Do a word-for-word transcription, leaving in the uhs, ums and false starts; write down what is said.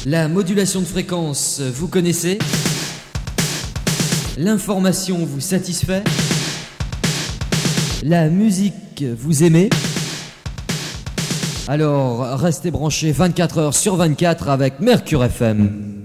La modulation de fréquence, vous connaissez? L'information vous satisfait? La musique, vous aimez? Alors, restez branchés vingt-quatre heures sur vingt-quatre avec Mercure F M.